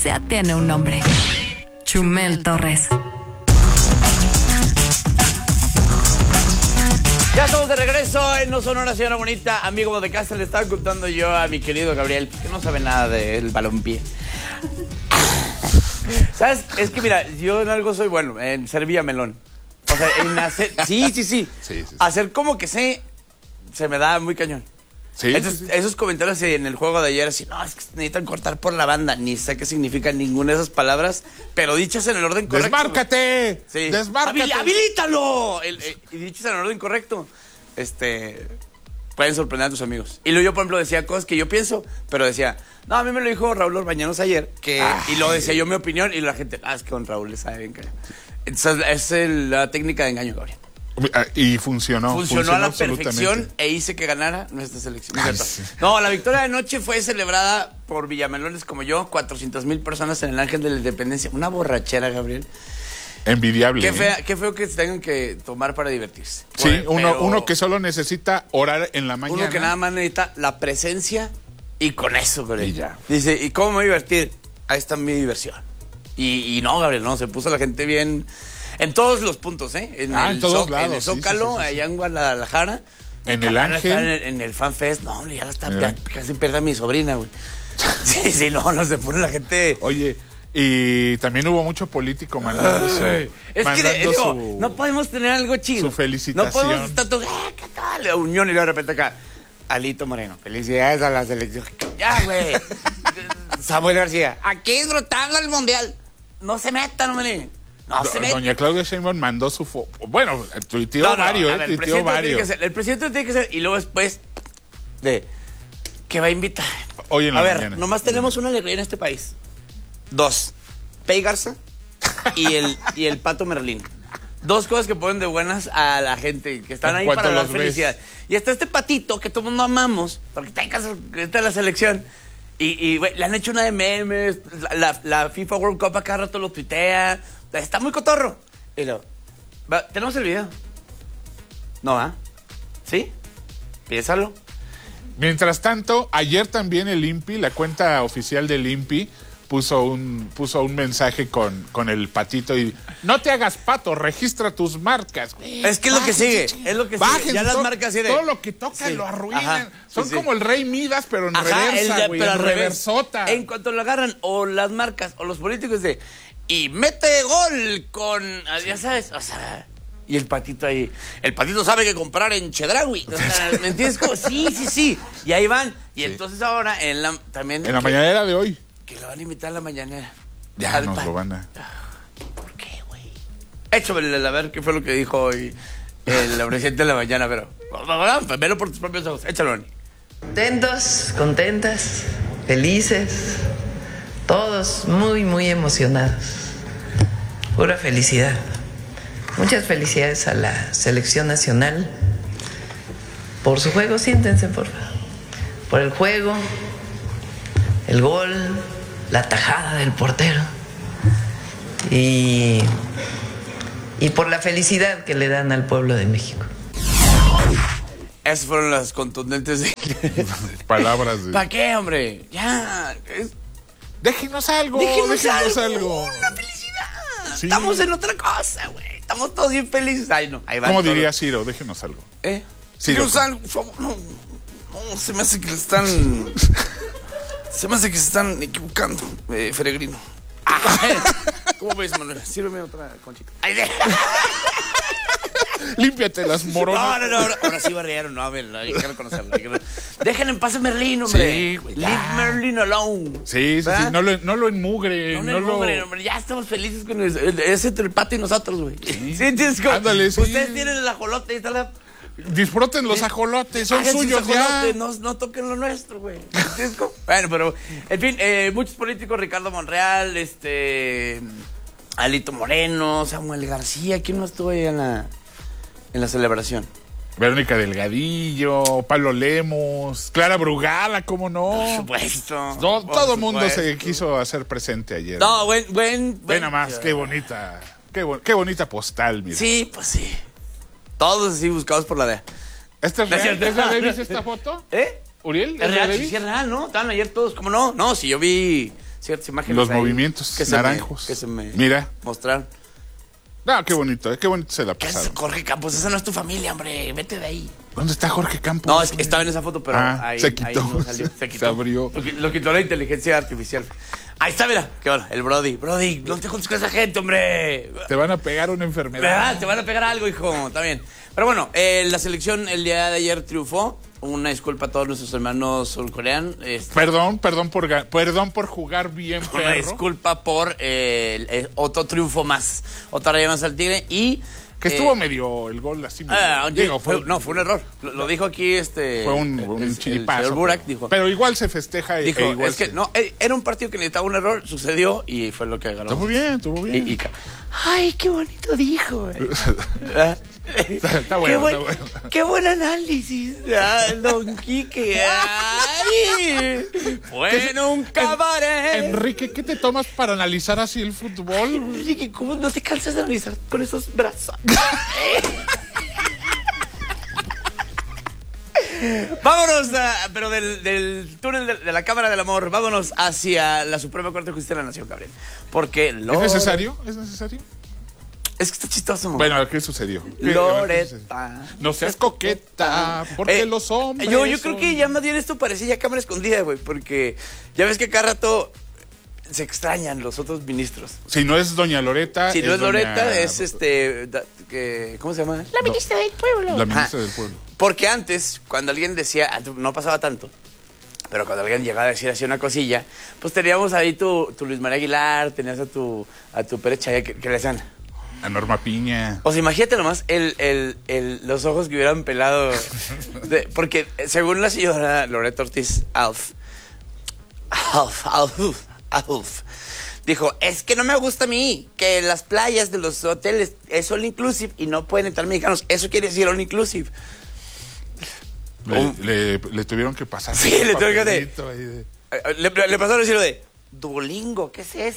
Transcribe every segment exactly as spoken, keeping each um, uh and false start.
Ya tiene un nombre. Chumel Torres. Ya estamos de regreso en No Sonora, señora bonita. Amigo de casa, le estaba contando yo a mi querido Gabriel, que no sabe nada del balompié. ¿Sabes? Es que mira, yo en algo soy bueno, en ser villamelón. O sea, en hacer... Sí, sí, sí. Sí, sí, sí. Hacer como que sé, se me da muy cañón. Sí, Entonces, sí, sí. esos comentarios en el juego de ayer, así, no, es que necesitan cortar por la banda. Ni sé qué significan ninguna de esas palabras, pero dichas en el orden correcto. ¡Desmárcate! Sí. ¡Desmárcate! Habil- ¡Habilítalo! El, el, y dichas en el orden correcto, este, pueden sorprender a tus amigos. Y luego yo, por ejemplo, decía cosas que yo pienso, pero decía, no, a mí me lo dijo Raúl Orbañanos ayer, que, Ay. y luego decía yo mi opinión, y la gente, ah, es que con Raúl le sabe bien. Que... Entonces, esa es el- la técnica de engaño, Gabriel. Y funcionó. Funcionó a la absolutamente. perfección e hice que ganara nuestra selección. Ay, ¿Cierto? sí. No, la victoria de anoche fue celebrada por villamelones como yo, cuatrocientas mil personas en el Ángel de la Independencia. Una borrachera, Gabriel. Envidiable. Qué, ¿eh? fea, qué feo que se tengan que tomar para divertirse. Sí, Bueno, uno, pero uno que solo necesita orar en la mañana. Uno que nada más necesita la presencia y con eso, Gabriel. Y ya. Dice, ¿y cómo me voy a divertir? Ahí está mi diversión. Y, y no, Gabriel, no, se puso la gente bien... En todos los puntos, ¿eh? En Ah, el en todos Zo- lados, En el sí, sí, Zócalo, sí, sí, sí. allá en Guadalajara. En el Van a Ángel. estar En el, en el Fan Fest. No, hombre, ya la está, En el ya Ángel. casi pierde mi sobrina, güey. Sí, sí, no, no se pone la gente... Oye, y también hubo mucho político mandando su, Es que, mandando digo, su- no podemos tener algo chido. su felicitación. No podemos estar todo, "Eh, ¿qué tal?" La unión y luego de repente acá, Alito Moreno, felicidades a la selección. Ya, güey. Samuel García, aquí disfrutando el mundial. No se metan, hombre. No Do- se metan. Doña Claudia Sheinbaum mandó su foto. Bueno, tuiteó No, no, varios, a eh, ver, el tuiteó presidente lo tiene varios. que hacer, el presidente lo tiene que hacer y luego después de que va a invitar. Hoy en la A ver, mañana. nomás tenemos una alegría en este país. Dos. Pei Garza y el, y el Pato Merlín. Dos cosas que ponen de buenas a la gente, que están En ahí cuanto para dar los ves. felicidad. Y está este patito que todo el mundo amamos, porque está en casa, está en la selección. Y, y güey, le han hecho una de memes, la, la, la FIFA World Cup a cada rato lo tuitea. Está muy cotorro. Y luego, va, tenemos el video. ¿No va? ¿Sí? Piénsalo. Mientras tanto, ayer también el I N P I, la cuenta oficial del I N P I, puso un, puso un mensaje con, con el patito y no te hagas pato, registra tus marcas. Güey, Es que es lo que sigue, bájense, es lo que sigue. bájense, Ya las todo- marcas así de- todo lo que tocan Sí, lo arruinan. ajá, Son sí, sí. como el Rey Midas, pero en Ajá, el reversa, de- güey, pero en al revés. reversota. En cuanto lo agarran, o las marcas, o los políticos de... Y mete gol con... Ya sabes, o sea... Y el patito ahí... El patito sabe que comprar en Chedraui. O sea, ¿me entiendes? Como, sí, sí, sí. Y ahí van. Y entonces ahora, en la, también... En la que, mañanera de hoy. Que lo van a invitar a la mañanera. Ya Al nos pa- lo van a... ¿Por qué, güey? Échamele a ver qué fue lo que dijo hoy el presidente de la mañana, pero... Velo por tus propios ojos. Échalo, Ani. Contentos, contentas, felices, todos muy, muy emocionados. Pura felicidad. Muchas felicidades a la selección nacional por su juego. Siéntense, por favor. Por el juego, el gol, la tajada del portero y, y por la felicidad que le dan al pueblo de México. Esas fueron las contundentes de... Palabras de... ¿Para qué, hombre? Ya. es- Déjenos algo, Déjenos, déjenos algo. algo. Una felicidad. Sí. Estamos en otra cosa, güey. Estamos todos bien felices. Ay, no. Ahí va. ¿Cómo todo. diría Ciro? Déjenos algo. ¿Eh? Sí, Déjenos loco. algo, por favor. No, no, se me hace que le están... se me hace que se están equivocando, eh, Feregrino. ¿Cómo ves, Manuel? Sírveme otra conchita. Ay, de- Límpiate las No, moronas. no, no, ahora, ahora sí barrieron, no, a ver, hay que reconocerlo. hay que re- Dejen en paz a Merlín, hombre. Sí, güey, ya. Leave Merlin alone. Sí, sí, sí. ¿verdad? No lo, no lo enmugre. No, No, no, lo... hombre, hombre, ya estamos felices con el- el- ese entre el pato y nosotros, güey. Sí, ¿entiendes? Como- Ándale, sí. Ustedes tienen el ajolote y está la... Disfruten los ajolotes, son Hagan sus suyos ya. ajolotes, No, no toquen lo nuestro, güey. ¿Entiendes? Como- Bueno, pero, en fin, eh, muchos políticos, Ricardo Monreal, este... Alito Moreno, Samuel García, ¿quién no estuvo ahí en la, en la celebración? Verónica Delgadillo, Pablo Lemos, Clara Brugada, ¿cómo no? Por supuesto. No, por todo el mundo se supuesto. quiso hacer presente ayer. No, buen, buen, Ve buen- nada más, qué bonita, qué, bo- qué bonita postal, mira. Sí, pues sí. Todos así buscados por la D E A. ¿Esta es No es real? cierto. ¿Es real? ¿Viste esta foto? ¿Eh? ¿Uriel? Es real, de sí, sí, es real, ¿no? Estaban ayer todos, ¿cómo no? No, si yo vi ciertas imágenes. Los ahí movimientos que naranjos. Se me, que se me Mira. mostraron. No, qué bonito, eh, qué bonito se la ¿Qué es pasaron. Jorge Campos? Esa no es tu familia, hombre. Vete de ahí. ¿Dónde está Jorge Campos? No, es que estaba en esa foto, pero Ah, ahí, se quitó. ahí no salió. Se quitó. Se abrió. Lo, qui- lo quitó la inteligencia artificial. Ahí está, mira. Qué bueno, el Brody. Brody, no te juntes con esa gente, hombre. Te van a pegar una enfermedad. ¿Verdad? Te van a pegar algo, hijo. Está bien. Pero bueno, eh, la selección el día de ayer triunfó. Una disculpa a todos nuestros hermanos surcoreanos. Este, Perdón, perdón por, ga- perdón por jugar bien, una perro. disculpa por eh, el- el otro triunfo más. Otra raya más al Tigre. Y. Que estuvo eh, medio el gol así. medio- ah, digo, fue- fue, no, fue un error. Lo, lo dijo aquí este. fue un, el- un el- chiripazo. El señor Burak pero, dijo. pero igual se festeja. e- Dijo, e igual es que se- no, eh, era un partido que necesitaba un error, sucedió y fue lo que ganó. Estuvo bien, estuvo bien. Y, y ca- ay, qué bonito dijo. eh. Ah, Está bueno, qué buen, está bueno. Qué buen análisis. Ah, don Quique. Ay, fue en un cabaret. Enrique, ¿qué te tomas para analizar así el fútbol? Enrique, ¿cómo no te cansas de analizar con esos brazos? Vámonos, a- pero del, del túnel de, de la Cámara del Amor, vámonos hacia la Suprema Corte de Justicia de la Nación, Gabriel. Porque ¿Es Lore- necesario? ¿Es necesario? Es que está chistoso. Bueno, ¿qué sucedió? ¿Qué- Loreta. No seas coqueta, porque Eh, los hombres. Yo, yo creo son- que ya más bien esto parecía ya cámara escondida, güey, porque ya ves que cada rato se extrañan los otros ministros. Si no es Doña Loreta. Si no es doña- Loreta, es este. da- que- ¿Cómo se llama? La ministra del pueblo. La ministra Ah, del pueblo. Porque antes, cuando alguien decía, ah, no pasaba tanto, pero cuando alguien llegaba a decir así una cosilla, pues teníamos ahí tu, tu Luis María Aguilar, tenías a tu, a tu Pérez Chaya, que, que le decían. A Norma Piña. O sea, imagínate nomás el, el, el, los ojos que hubieran pelado. de- porque eh, según la señora Loreta Ortiz Alf, Alf, Alf, Alf, dijo, es que no me gusta a mí que las playas de los hoteles es all inclusive y no pueden entrar mexicanos. Eso quiere decir all inclusive. Le, un- le- le tuvieron que pasar. Sí, un le tuvieron que- papelito ahí de- Eh, Le, le pasaron a decir lo de Duolingo, ¿qué es eso?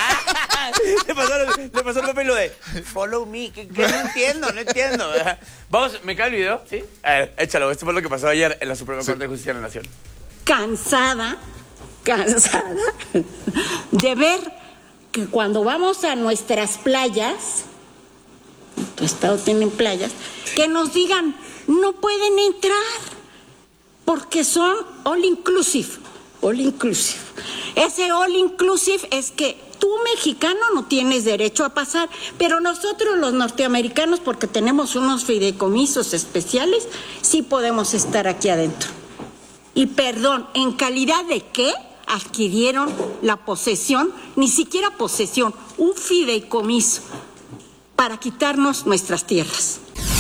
le, pasaron, le pasó el papel lo de Follow me, que, que no entiendo, no entiendo. Vamos, ¿me cae el video? Sí. A ver, échalo, esto fue lo que pasó ayer en la Suprema Corte de Justicia de la Nación. cansada, cansada de ver que cuando vamos a nuestras playas, tu estado tiene playas, que nos digan, no pueden entrar, porque son all inclusive, all inclusive. Ese all inclusive es que tú, mexicano, no tienes derecho a pasar, pero nosotros los norteamericanos, porque tenemos unos fideicomisos especiales, sí podemos estar aquí adentro. Y perdón, ¿en calidad de qué adquirieron la posesión? Ni siquiera posesión, un fideicomiso para quitarnos nuestras tierras.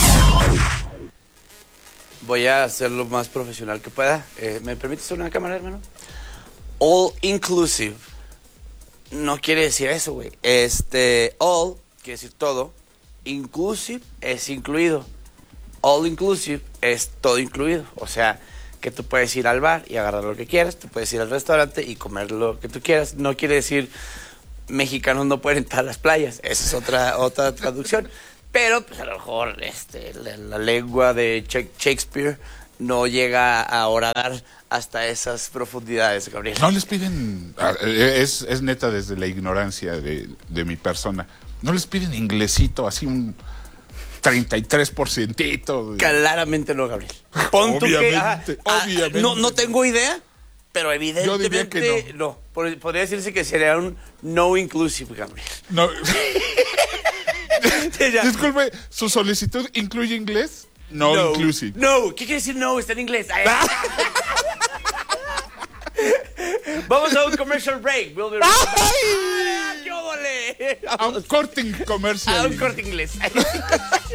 Voy a hacer lo más profesional que pueda. Eh, ¿Me permites una cámara, hermano? All inclusive no quiere decir eso, güey. Este, all quiere decir todo. Inclusive es incluido. All inclusive es todo incluido. O sea, que tú puedes ir al bar y agarrar lo que quieras, tú puedes ir al restaurante y comer lo que tú quieras. No quiere decir mexicanos no pueden entrar a las playas. Esa es otra, otra traducción. Pero pues a lo mejor este, la, la lengua de Shakespeare no llega a orar hasta esas profundidades, Gabriel. No les piden. ah, Es, es neta desde la ignorancia de, de mi persona. No les piden inglesito, así un treinta y tres por ciento. Claramente no, Gabriel. Pon tú que, Obviamente, ah, ah, obviamente. no, no tengo idea, pero evidentemente Yo diría que no. Pod- Podría decirse que sería un no inclusive, Gabriel. No. Ya. Disculpe, ¿su solicitud incluye inglés? No, inclusive. No, ¿qué quiere decir no? Está en inglés. Ay. Vamos a un commercial break. We'll be right back. ¡Ah, qué óvole! A un corte comercial. A un corte inglés.